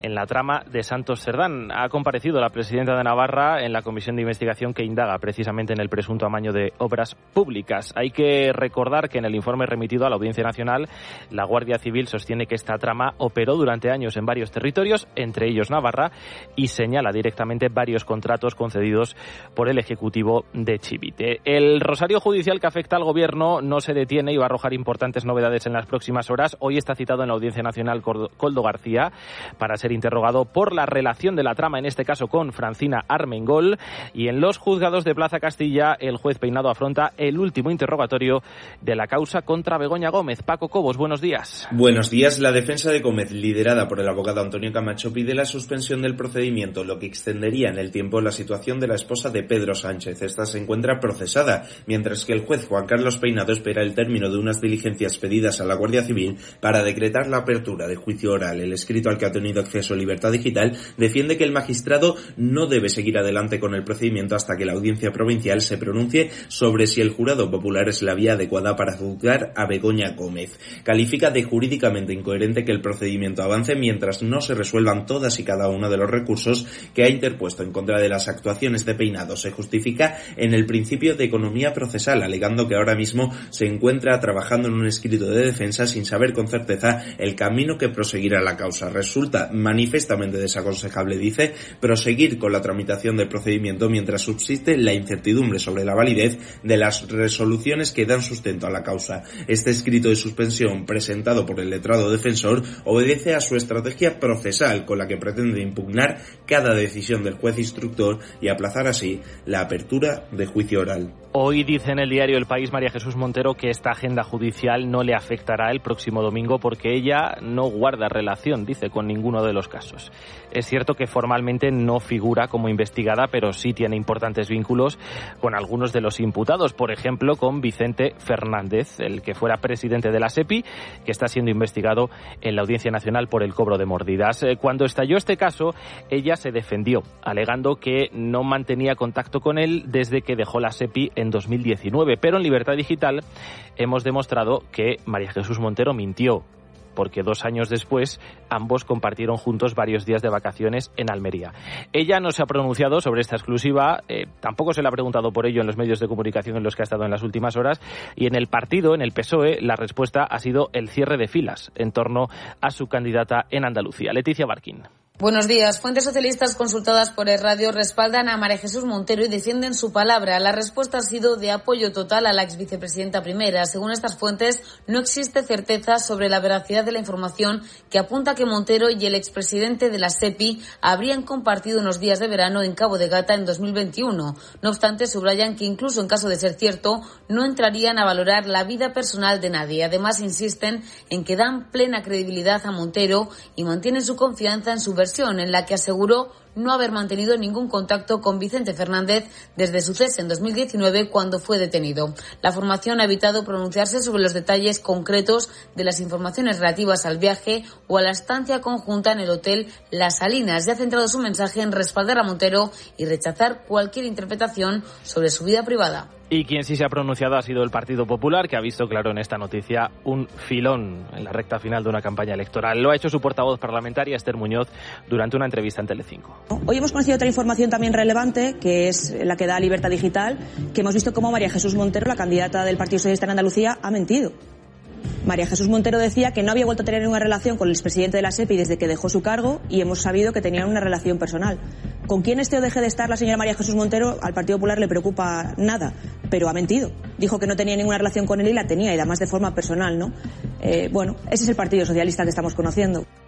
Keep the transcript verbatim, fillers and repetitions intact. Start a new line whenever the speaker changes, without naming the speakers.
en la trama de Santos Cerdán. Ha comparecido la presidenta de Navarra en la comisión de investigación que indaga precisamente en el presunto amaño de obras públicas. Hay que recordar que en el informe remitido a la Audiencia Nacional, la Guardia Civil sostiene que esta trama operó durante años en varios territorios, entre ellos Navarra, y señala directamente varios contratos concedidos por el Ejecutivo de Chivite. El rosario judicial que afecta al Gobierno no se detiene y va a arrojar importantes novedades en las próximas horas. Hoy está citado en la Audiencia Nacional Koldo García para ser interrogado por la relación de la trama, en este caso con Francina Armengol, y en los juzgados de Plaza Castilla el juez Peinado afronta el último interrogatorio de la causa contra Begoña Gómez. Paco Cobos, buenos días.
Buenos días. La defensa de Gómez, liderada por el abogado Antonio Camacho, pide la suspensión del procedimiento, lo que extendería en el tiempo la situación de la esposa de Pedro Sánchez. Esta se encuentra procesada, mientras que el juez Juan Carlos Peinado espera el término de unas diligencias pedidas a la Guardia Civil para decretar la apertura de juicio oral. El escrito al que ha tenido acceso Libertad Digital defiende que el magistrado no debe seguir adelante con el procedimiento hasta que la Audiencia Provincial se pronuncie sobre si el jurado popular es la vía adecuada para juzgar a Begoña Gómez. Califica de jurídicamente incoherente que el procedimiento avance mientras no se resuelvan todas y cada uno de los recursos que ha interpuesto en contra de las actuaciones de Peinado. Se justifica en el principio de economía procesal, alegando que ahora mismo se encuentra trabajando en un escrito de defensa sin saber con certeza el camino que proseguirá la causa. Resulta manifestamente desaconsejable, dice, proseguir con la tramitación del procedimiento mientras subsiste la incertidumbre sobre la validez de las resoluciones que dan sustento a la causa. Este escrito de suspensión, presentado por el letrado defensor, obedece a su estrategia procesal con la que pretende impugnar cada decisión del juez instructor y aplazar así la apertura de juicio oral.
Hoy dice en el diario El País María Jesús Montero que esta agenda judicial no le afectará el próximo domingo porque ella no guarda relación, dice, con ninguno de los casos. Es cierto que formalmente no figura como investigada, pero sí tiene importantes vínculos con algunos de los imputados, por ejemplo con Vicente Fernández, el que fuera presidente de la SEPI, que está siendo investigado en la Audiencia Nacional por el cobro de mordidas. Cuando estalló este caso, ella se defendió, alegando que no mantenía contacto con él desde que dejó la SEPI en dos mil diecinueve, pero en Libertad Digital hemos demostrado que María Jesús Montero mintió, porque dos años después ambos compartieron juntos varios días de vacaciones en Almería. Ella no se ha pronunciado sobre esta exclusiva, eh, tampoco se le ha preguntado por ello en los medios de comunicación en los que ha estado en las últimas horas, y en el partido, en el P S O E, la respuesta ha sido el cierre de filas en torno a su candidata en Andalucía. Leticia Barquín.
Buenos días. Fuentes socialistas consultadas por el radio respaldan a María Jesús Montero y defienden su palabra. La respuesta ha sido de apoyo total a la exvicepresidenta primera. Según estas fuentes, no existe certeza sobre la veracidad de la información que apunta que Montero y el expresidente de la SEPI habrían compartido unos días de verano en Cabo de Gata en dos mil veintiuno. No obstante, subrayan que incluso en caso de ser cierto, no entrarían a valorar la vida personal de nadie. Además, insisten en que dan plena credibilidad a Montero y mantienen su confianza en su versión, en la que aseguró no haber mantenido ningún contacto con Vicente Fernández desde su cese en dos mil diecinueve, cuando fue detenido. La formación ha evitado pronunciarse sobre los detalles concretos de las informaciones relativas al viaje o a la estancia conjunta en el hotel Las Salinas, y ha centrado su mensaje en respaldar a Montero y rechazar cualquier interpretación sobre su vida privada.
Y quien sí se ha pronunciado ha sido el Partido Popular, que ha visto claro en esta noticia un filón en la recta final de una campaña electoral. Lo ha hecho su portavoz parlamentaria, Esther Muñoz, durante una entrevista en Telecinco.
Hoy hemos conocido otra información también relevante, que es la que da Libertad Digital, que hemos visto cómo María Jesús Montero, la candidata del Partido Socialista en Andalucía, ha mentido. María Jesús Montero decía que no había vuelto a tener una relación con el expresidente de la SEPI desde que dejó su cargo, y hemos sabido que tenían una relación personal. Con quién esté o deje de estar la señora María Jesús Montero, al Partido Popular le preocupa nada, pero ha mentido. Dijo que no tenía ninguna relación con él y la tenía, y además de forma personal, ¿no? Eh, bueno, ese es el Partido Socialista que estamos conociendo.